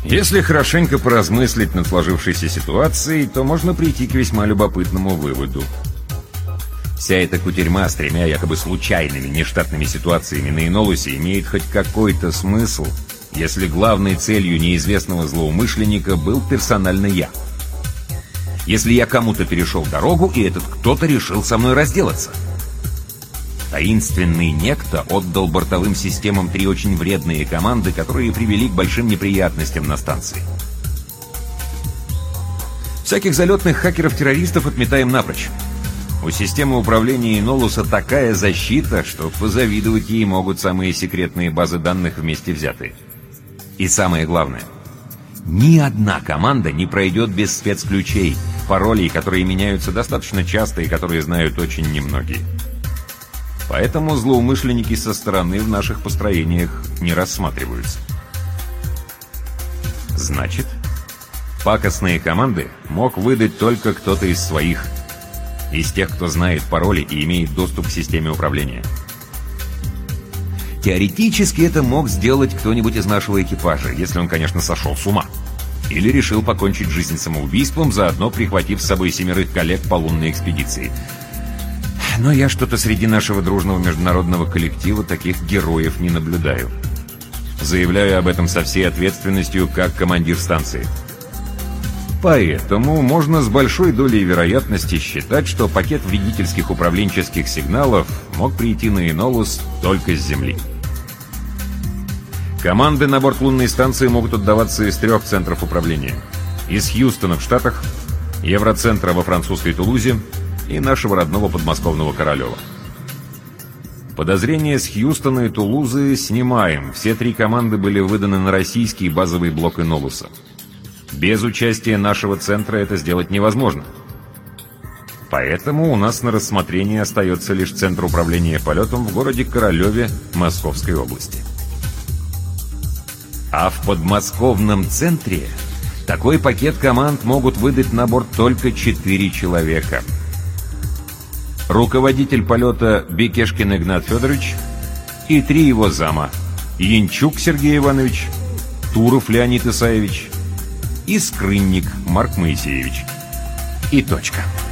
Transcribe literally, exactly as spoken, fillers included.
Если хорошенько поразмыслить над сложившейся ситуацией, то можно прийти к весьма любопытному выводу. Вся эта кутерьма с тремя якобы случайными нештатными ситуациями на Энолусе имеет хоть какой-то смысл, если главной целью неизвестного злоумышленника был персонально я. Если я кому-то перешел дорогу, и этот кто-то решил со мной разделаться. Таинственный некто отдал бортовым системам три очень вредные команды, которые привели к большим неприятностям на станции. Всяких залетных хакеров-террористов отметаем напрочь. У системы управления Энолуса такая защита, что позавидовать ей могут самые секретные базы данных вместе взятые. И самое главное, ни одна команда не пройдет без спецключей, паролей, которые меняются достаточно часто и которые знают очень немногие. Поэтому злоумышленники со стороны в наших построениях не рассматриваются. Значит, пакостные команды мог выдать только кто-то из своих, из тех, кто знает пароли и имеет доступ к системе управления. Теоретически это мог сделать кто-нибудь из нашего экипажа, если он, конечно, сошел с ума. Или решил покончить жизнь самоубийством, заодно прихватив с собой семерых коллег по лунной экспедиции. Но я что-то среди нашего дружного международного коллектива таких героев не наблюдаю. Заявляю об этом со всей ответственностью как командир станции. Поэтому можно с большой долей вероятности считать, что пакет вредительских управленческих сигналов мог прийти на Энолус только с Земли. Команды на борт лунной станции могут отдаваться из трех центров управления. Из Хьюстона в Штатах, Евроцентра во французской Тулузе и нашего родного подмосковного Королева. Подозрения с Хьюстона и Тулузы снимаем. Все три команды были выданы на российский базовый блок Энолуса. Без участия нашего центра это сделать невозможно. Поэтому у нас на рассмотрении остается лишь Центр управления полетом в городе Королеве Московской области. А в подмосковном центре такой пакет команд могут выдать на борт только четыре человека. Руководитель полета Бекешкин Игнат Федорович и три его зама: Янчук Сергей Иванович, Туров Леонид Исаевич и Скрынник Марк Моисеевич. И точка.